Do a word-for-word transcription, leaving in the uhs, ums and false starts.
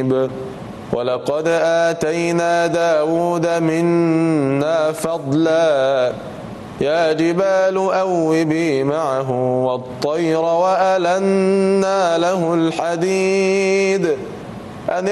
قريب ولقد آتينا داود منا فضلا يا جبال أوبي معه والطير وألنا له الحديد